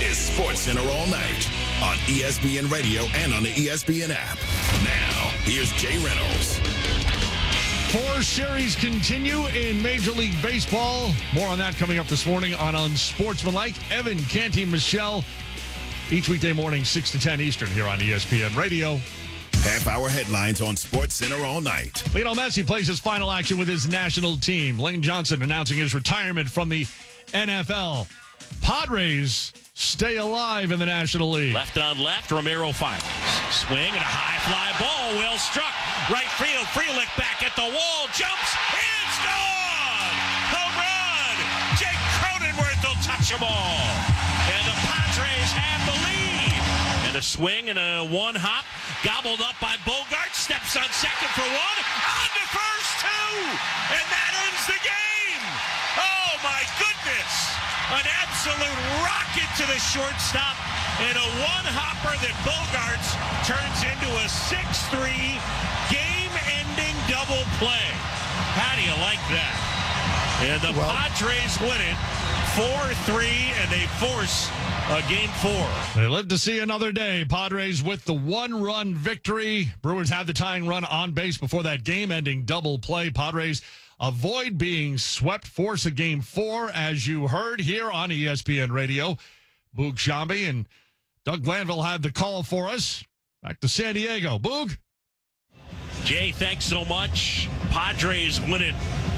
is SportsCenter All Night on ESPN Radio and on the ESPN app. Now, here's Jay Reynolds. Four series continue in Major League Baseball. More on that coming up this morning on Unsportsmanlike. Evan Canty, Michelle, each weekday morning, 6 to 10 Eastern here on ESPN Radio. Half-hour headlines on SportsCenter All Night. Lionel Messi plays his final action with his national team. Lane Johnson announcing his retirement from the NFL. Padres stay alive in the National League. Left on left, Ramiro fires. Swing and a high fly ball, well struck. Right field, Frelick back at the wall, jumps, and it's gone! Home run! Jake Cronenworth will touch them all. And the Padres have the lead. And a swing and a one hop, gobbled up by Bogart, steps on second for one, on to first two! And that ends the game! Oh my goodness! An absolute rocket to the shortstop and a one-hopper that Bogarts turns into a 6-3 game-ending double play. How do you like that? And the Padres win it 4-3, and they force a game 4. They live to see another day. Padres with the one-run victory. Brewers had the tying run on base before that game-ending double play. Padres avoid being swept, force a game 4, as you heard here on ESPN Radio. Boog Sciambi and Doug Glanville had the call for us. Back to San Diego. Boog? Jay, thanks so much. Padres win it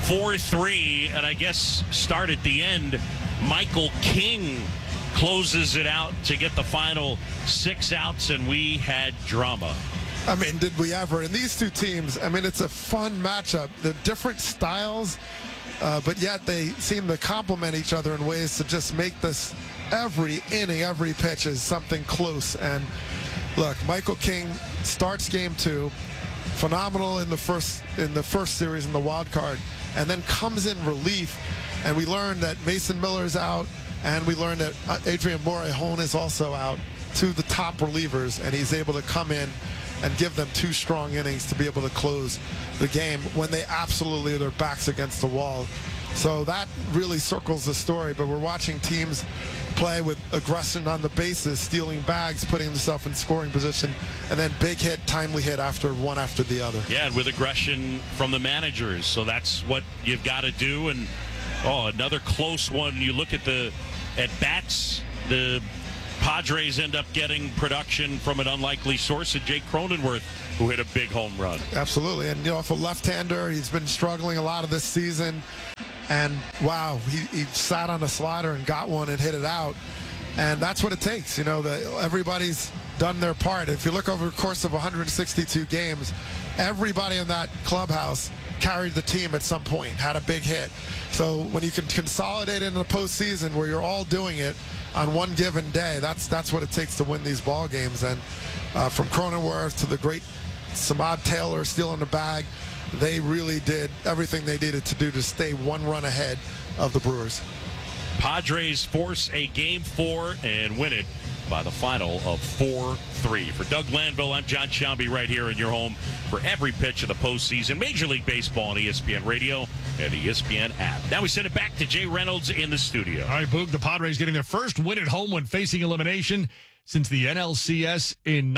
4-3, and I guess start at the end. Michael King closes it out to get the final 6 outs, and we had drama. I mean, did we ever? And these two teams, I mean, it's a fun matchup. They're different styles, but yet they seem to complement each other in ways to just make this every inning, every pitch is something close. And look, Michael King starts game 2, phenomenal in the first series in the wild card, and then comes in relief. And we learned that Mason Miller's out, and we learned that Adrian Morejon is also out, 2 of the top relievers, and he's able to come in and give them 2 strong innings to be able to close the game when they absolutely are their backs against the wall. So that really circles the story, but we're watching teams play with aggression on the bases, stealing bags, putting themselves in scoring position, and then big hit, timely hit after one after the other. Yeah, and with aggression from the managers, so that's what you've got to do. And another close one. You look at the at-bats, the Padres end up getting production from an unlikely source of Jake Cronenworth, who hit a big home run. Absolutely. And, if a left-hander, he's been struggling a lot of this season. And, wow, he sat on a slider and got one and hit it out. And that's what it takes. Everybody's done their part. If you look over the course of 162 games, everybody in that clubhouse carried the team at some point, had a big hit. So when you can consolidate in the postseason where you're all doing it on one given day, that's what it takes to win these ball games. And from Cronenworth to the great Samad Taylor stealing the bag, they really did everything they needed to do to stay 1 run ahead of the Brewers. Padres force a game 4 and win it by the final of 4-3. For Doug Glanville, I'm John Sciambi right here in your home for every pitch of the postseason. Major League Baseball on ESPN Radio and the ESPN app. Now we send it back to Jay Reynolds in the studio. All right, Boog, the Padres getting their first win at home when facing elimination since the NLCS in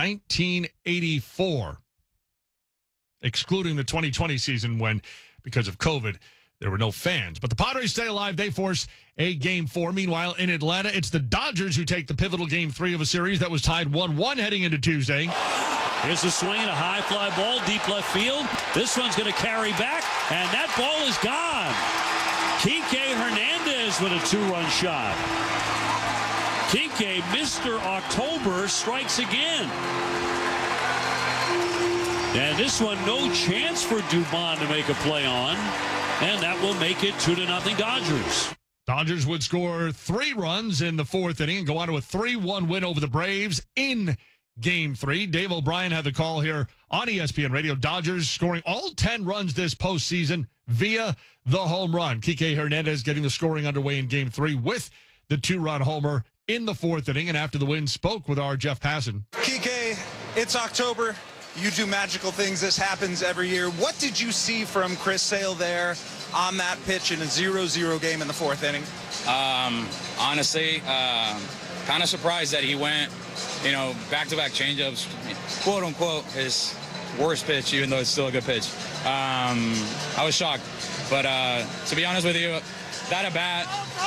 1984. Excluding the 2020 season when, because of COVID, there were no fans. But the Padres stay alive. They force a game 4. Meanwhile, in Atlanta, it's the Dodgers who take the pivotal game 3 of a series that was tied 1-1 heading into Tuesday. Here's the swing, a high fly ball, deep left field. This one's going to carry back, and that ball is gone. Kike Hernandez with a 2-run shot. Kike, Mr. October, strikes again. And this one, no chance for Dubon to make a play on. And that will make it 2-0 Dodgers. Dodgers would score 3 runs in the 4th inning and go on to a 3-1 win over the Braves in Game 3. Dave O'Brien had the call here on ESPN Radio. Dodgers scoring all 10 runs this postseason via the home run. Kike Hernandez getting the scoring underway in Game 3 with the 2-run homer in the 4th inning. And after the win, spoke with our Jeff Passan. Kike, it's October. You do magical things. This happens every year. What did you see from Chris Sale there on that pitch in a 0-0 game in the 4th inning? Honestly, kind of surprised that he went, back-to-back changeups, quote-unquote, his worst pitch, even though it's still a good pitch. I was shocked. But to be honest with you, that at-bat,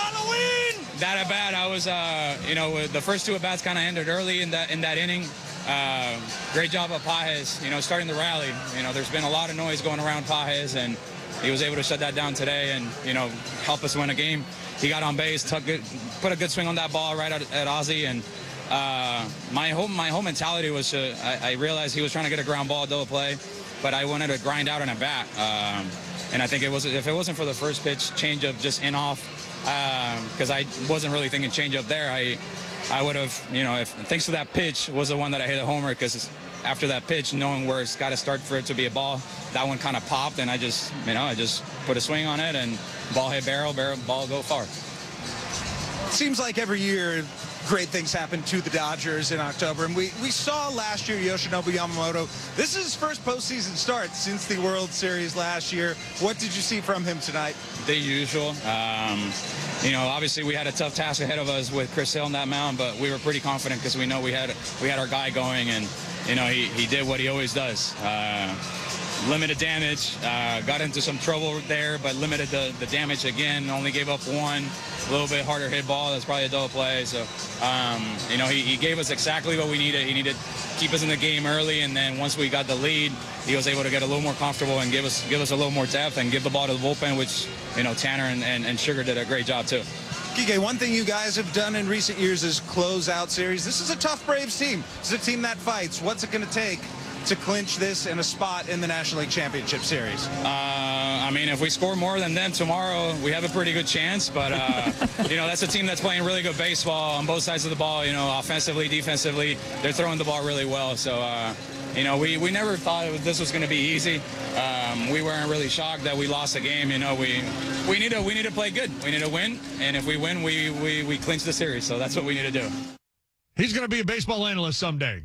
I was, the first two at-bats kind of ended early in that inning. Great job of Pages, starting the rally. There's been a lot of noise going around Pages, and he was able to shut that down today and, help us win a game. He got on base, put a good swing on that ball right at Ozzie, and my whole mentality was I realized he was trying to get a ground ball, double play, but I wanted to grind out an at-bat. And I think if it wasn't for the first pitch changeup just in off, because I wasn't really thinking changeup there, I would have, thanks to that pitch was the one that I hit a homer, because after that pitch, knowing where it's got to start for it to be a ball, that one kind of popped, and I just put a swing on it, and ball hit barrel, ball go far. Seems like every year great things happen to the Dodgers in October, and we saw last year Yoshinobu Yamamoto. This is his first postseason start since the World Series last year. What did you see from him tonight? The usual. Obviously we had a tough task ahead of us with Chris Sale on that mound, but we were pretty confident because we know we had our guy going, and he did what he always does. Limited damage, got into some trouble there, but limited the damage again. Only gave up one, a little bit harder hit ball. That's probably a double play. So, he gave us exactly what we needed. He needed to keep us in the game early, and then once we got the lead, he was able to get a little more comfortable and give us a little more depth and give the ball to the bullpen, which Tanner and Sugar did a great job too. Kike, one thing you guys have done in recent years is close out series. This is a tough Braves team. It's a team that fights. What's it going to take to clinch this in a spot in the National League Championship Series? If we score more than them tomorrow, we have a pretty good chance. But, that's a team that's playing really good baseball on both sides of the ball, offensively, defensively. They're throwing the ball really well. So, we never thought this was going to be easy. We weren't really shocked that we lost the game. We need to play good. We need to win. And if we win, we clinch the series. So that's what we need to do. He's going to be a baseball analyst someday.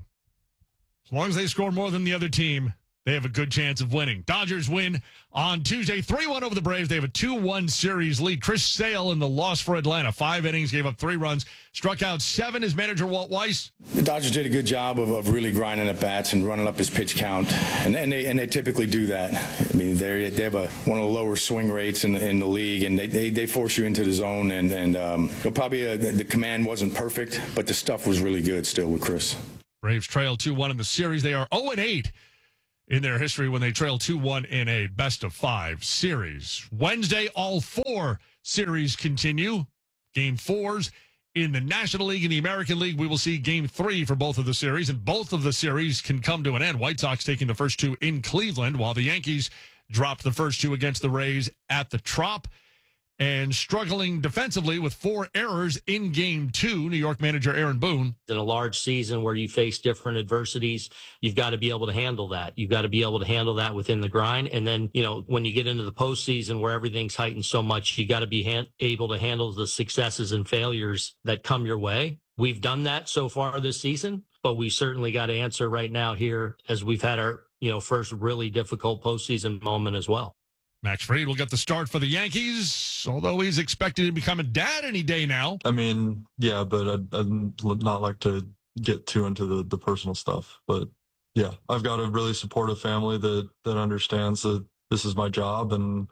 As long as they score more than the other team, they have a good chance of winning. Dodgers win on Tuesday, 3-1 over the Braves. They have a 2-1 series lead. Chris Sale in the loss for Atlanta. 5 innings, gave up 3 runs, struck out 7. His manager, Walt Weiss. The Dodgers did a good job of really grinding at bats and running up his pitch count, and they typically do that. I mean, they have one of the lower swing rates in the league, and they force you into the zone. And probably the command wasn't perfect, but the stuff was really good still with Chris. Braves trail 2-1 in the series. They are 0-8 in their history when they trail 2-1 in a best-of-5 series. Wednesday, all 4 series continue. Game 4s in the National League and the American League. We will see Game 3 for both of the series, and both of the series can come to an end. White Sox taking the first 2 in Cleveland, while the Yankees dropped the first 2 against the Rays at the Trop. And struggling defensively with 4 errors in Game 2, New York manager Aaron Boone. In a large season where you face different adversities, you've got to be able to handle that. You've got to be able to handle that within the grind. And then, when you get into the postseason where everything's heightened so much, you got to be able to handle the successes and failures that come your way. We've done that so far this season, but we certainly got to answer right now here as we've had our, first really difficult postseason moment as well. Max Fried will get the start for the Yankees, although he's expected to become a dad any day now. I mean, yeah, but I'd not like to get too into the personal stuff. But, yeah, I've got a really supportive family that understands that this is my job, and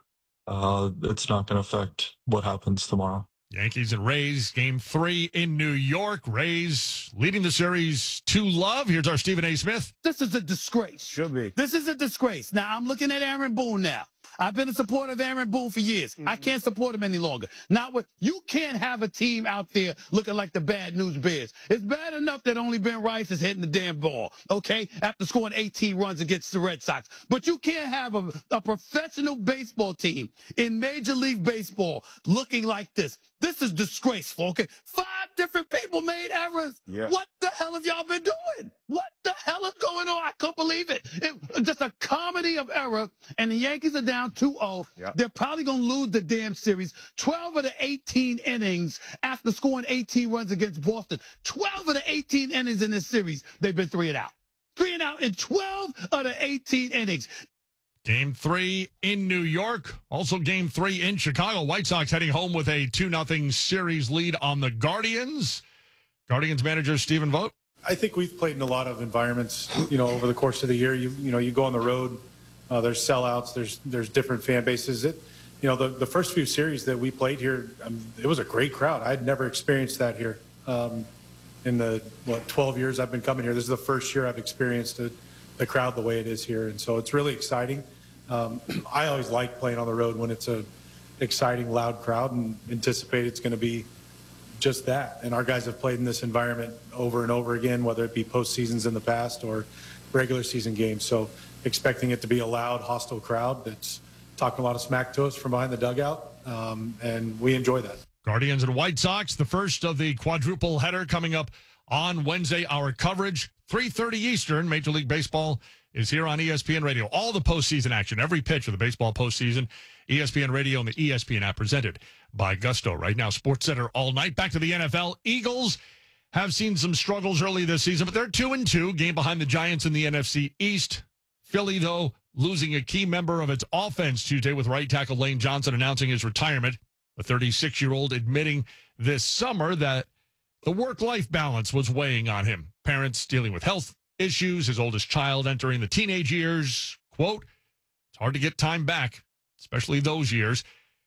it's not going to affect what happens tomorrow. Yankees and Rays, Game 3 in New York. Rays leading the series 2-0. Here's our Stephen A. Smith. This is a disgrace. Should be. This is a disgrace. Now, I'm looking at Aaron Boone now. I've been a supporter of Aaron Boone for years. I can't support him any longer. You can't have a team out there looking like the Bad News Bears. It's bad enough that only Ben Rice is hitting the damn ball, okay, after scoring 18 runs against the Red Sox. But you can't have a professional baseball team in Major League Baseball looking like this. This is disgraceful, okay? 5 different people made errors. Yeah. What the hell have y'all been doing? What the hell is going on? I couldn't believe it. Just a comedy of error, and the Yankees are down 2-0. Yep. They're probably going to lose the damn series. 12 of the 18 innings after scoring 18 runs against Boston. 12 of the 18 innings in this series, they've been 3 and out. 3 and out in 12 of the 18 innings. Game 3 in New York. Also Game 3 in Chicago. White Sox heading home with a 2-0 series lead on the Guardians. Guardians manager Stephen Vogt. I think we've played in a lot of environments, over the course of the year. You go on the road, there's sellouts, there's different fan bases. The first few series that we played here, it was a great crowd. I'd never experienced that here. In the 12 years I've been coming here, this is the first year I've experienced the crowd the way it is here, and so it's really exciting. I always like playing on the road when it's a exciting, loud crowd, and anticipate it's going to be just that. And our guys have played in this environment over and over again, whether it be postseasons in the past or regular season games. So expecting it to be a loud, hostile crowd that's talking a lot of smack to us from behind the dugout, and we enjoy that. Guardians and White Sox, the first of the quadruple header coming up on Wednesday. Our coverage, 3:30 Eastern. Major League Baseball is here on ESPN Radio. All the postseason action, every pitch of the baseball postseason, ESPN Radio and the ESPN app, presented by Gusto. Right now, SportsCenter all night. Back to the NFL. Eagles have seen some struggles early this season, but they're 2-2, game behind the Giants in the NFC East. Philly, though, losing a key member of its offense Tuesday with right tackle Lane Johnson announcing his retirement. The 36-year-old admitting this summer that the work-life balance was weighing on him. Parents dealing with health issues, his oldest child entering the teenage years. Quote, it's hard to get time back, especially those years.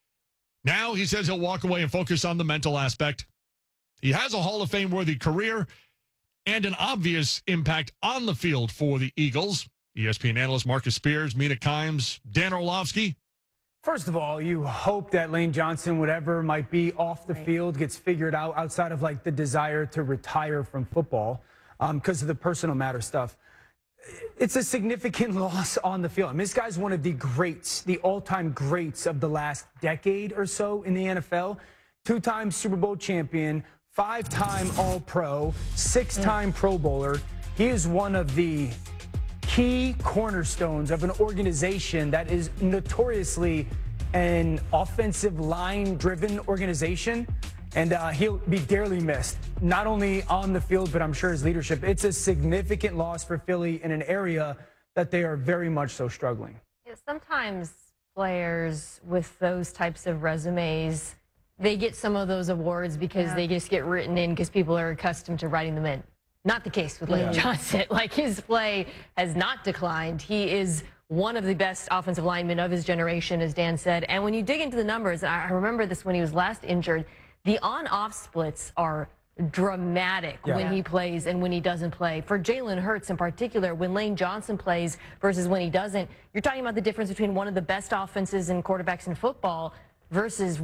Now he says he'll walk away and focus on the mental aspect. He has a Hall of Fame-worthy career and an obvious impact on the field for the Eagles. ESPN analyst Marcus Spears, Mina Kimes, Dan Orlovsky. First of all, you hope that Lane Johnson, whatever might be off the field, gets figured out outside of like the desire to retire from football because of the personal matter stuff. It's a significant loss on the field. I mean, this guy's one of the greats, the all-time greats of the last decade or so in the NFL. 2-time Super Bowl champion, 5-time All-Pro, 6-time Pro Bowler. He is one of the key cornerstones of an organization that is notoriously an offensive line-driven organization, and he'll be dearly missed, not only on the field, but I'm sure his leadership. It's a significant loss for Philly in an area that they are very much so struggling. Yeah, sometimes players with those types of resumes, they get some of those awards because they just get written in because people are accustomed to writing them in. Not the case with Lane Johnson. Like, his play has not declined. He is one of the best offensive linemen of his generation, as Dan said. And when you dig into the numbers, and I remember this when he was last injured, the on-off splits are dramatic when he plays and when he doesn't play. For Jalen Hurts in particular, when Lane Johnson plays versus when he doesn't, you're talking about the difference between one of the best offenses and quarterbacks in football versus